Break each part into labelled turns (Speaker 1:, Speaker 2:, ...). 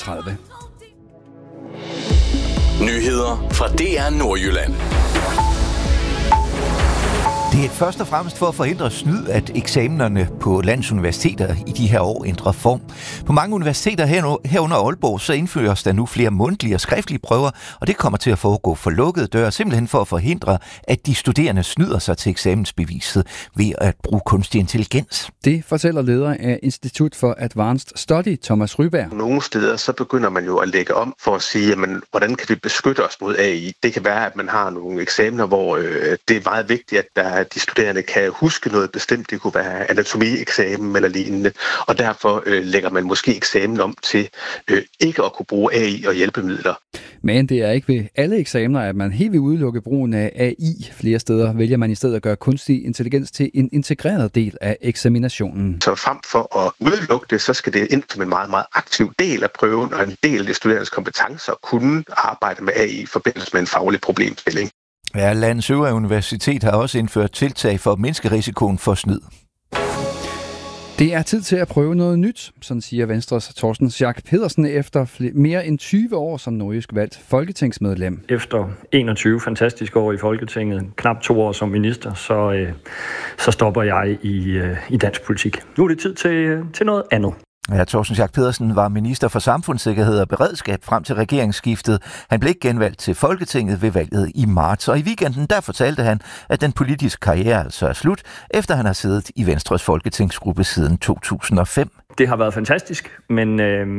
Speaker 1: 8:30.
Speaker 2: Nyheder fra DR Nordjylland.
Speaker 3: Det er først og fremmest for at forhindre snyd, at eksamenerne på landets universiteter i de her år ændrer form. På mange universiteter herunder Aalborg, så indføres der nu flere mundtlige og skriftlige prøver, og det kommer til at foregå for lukkede døre, simpelthen for at forhindre, at de studerende snyder sig til eksamensbeviset ved at bruge kunstig intelligens.
Speaker 1: Det fortæller leder af Institut for Advanced Study, Thomas Ryberg.
Speaker 4: Nogle steder så begynder man jo at lægge om for at sige, jamen, hvordan kan vi beskytte os mod AI? Det kan være, at man har nogle eksamener, hvor det er meget vigtigt, at de studerende kan huske noget bestemt. Det kunne være anatomieksamen eller lignende, og derfor lægger man måske eksamen om til ikke at kunne bruge AI og hjælpemidler.
Speaker 1: Men det er ikke ved alle eksamener, at man helt vil udelukke brugen af AI. Flere steder vælger man i stedet at gøre kunstig intelligens til en integreret del af eksaminationen.
Speaker 4: Så frem for at udelukke det, så skal det ind som en meget, meget aktiv del af prøven, og en del af de studerendes kompetencer kunne arbejde med AI i forbindelse med en faglig problemstilling.
Speaker 3: Ja, landets øvrige universitet har også indført tiltag for at mindske risikoen for snyd.
Speaker 1: Det er tid til at prøve noget nyt, sådan siger Venstres Torsten Schack Pedersen efter mere end 20 år som nordjysk valgt folketingsmedlem.
Speaker 5: Efter 21 fantastiske år i Folketinget, knap 2 år som minister, så stopper jeg i dansk politik. Nu er det tid til noget andet.
Speaker 3: Ja, Torsten Schack Pedersen var minister for samfundssikkerhed og beredskab frem til regeringsskiftet. Han blev ikke genvalgt til Folketinget ved valget i marts, og i weekenden der fortalte han, at den politiske karriere altså er slut, efter han har siddet i Venstres folketingsgruppe siden 2005. Det
Speaker 5: har været fantastisk, men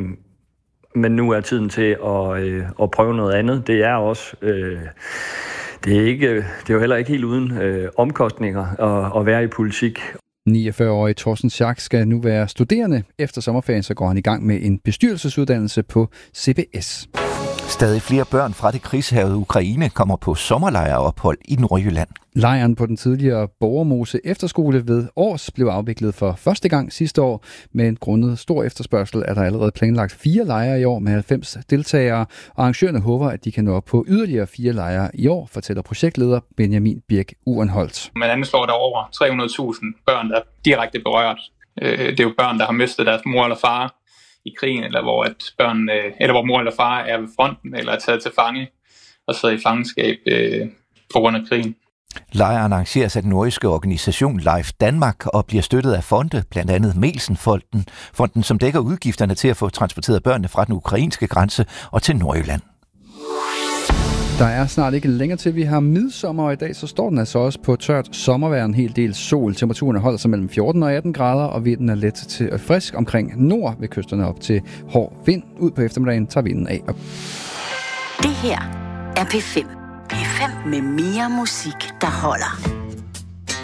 Speaker 5: nu er tiden til at prøve noget andet. Det er også... Det er jo heller ikke helt uden omkostninger at være i politik.
Speaker 1: 49-årige Torsten Schack skal nu være studerende. Efter sommerferien så går han i gang med en bestyrelsesuddannelse på CBS.
Speaker 3: Stadig flere børn fra det krigshærgede Ukraine kommer på sommerlejreophold i Nordjylland.
Speaker 1: Lejren på den tidligere Borgermose Efterskole ved Års blev afviklet for første gang sidste år. Men grundet stor efterspørgsel er der allerede planlagt 4 lejre i år med 90 deltagere. Arrangørerne håber, at de kan nå op på yderligere 4 lejre i år, fortæller projektleder Benjamin Birk Urenholdt.
Speaker 6: Man anslår der over 300.000 børn, der er direkte berørt. Det er jo børn, der har mistet deres mor eller far i krigen, eller hvor mor eller far er ved fronten, eller er taget til fange og sidder i fangenskab på grund af krigen.
Speaker 3: Lejren arrangeres af den nordiske organisation Life Danmark og bliver støttet af fonde, blandt andet Melsenfonden, fonden som dækker udgifterne til at få transporteret børnene fra den ukrainske grænse og til Nordjylland.
Speaker 1: Der er snart ikke længere til, vi har midsommer, og i dag så står den altså også på tørt sommervejr, en hel del sol. Temperaturen holder sig mellem 14 og 18 grader, og vinden er let til frisk omkring nord ved kysterne op til hård vind. Ud på eftermiddagen tager vinden af.
Speaker 7: Det her er P5. P5 med mere musik, der holder.